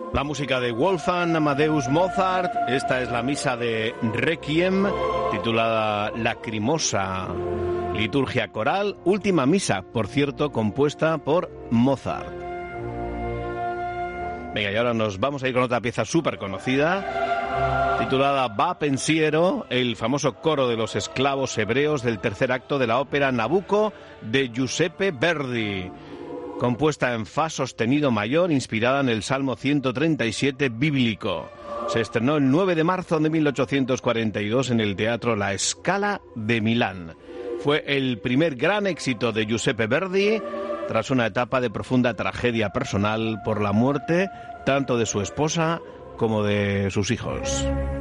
La música de Wolfgang Amadeus Mozart. Esta es la misa de Requiem, titulada Lacrimosa, liturgia coral, última misa, por cierto, compuesta por Mozart. Venga, y ahora nos vamos a ir con otra pieza súper conocida, titulada Va Pensiero, el famoso coro de los esclavos hebreos del tercer acto de la ópera Nabucco de Giuseppe Verdi, compuesta en fa sostenido mayor, inspirada en el Salmo 137 bíblico. Se estrenó el 9 de marzo de 1842 en el Teatro La Scala de Milán. Fue el primer gran éxito de Giuseppe Verdi tras una etapa de profunda tragedia personal por la muerte tanto de su esposa como de sus hijos.